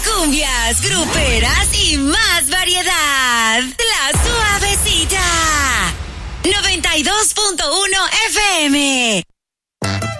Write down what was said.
cumbias, gruperas y más variedad. La Suavecita. 92.5